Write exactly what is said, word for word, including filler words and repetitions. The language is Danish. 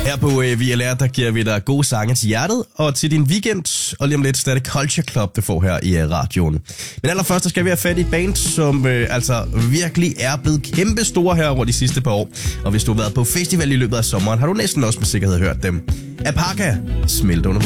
Her på øh, V L R, der giver vi dig gode sange til hjertet og til din weekend, og lige om lidt så er det Culture Club, det får her i øh, radioen. Men allerførst skal vi have fat i et band, som øh, altså virkelig er blevet kæmpe store her over de sidste par år. Og hvis du har været på festival i løbet af sommeren, har du næsten også med sikkerhed hørt dem. Apaka, smelt under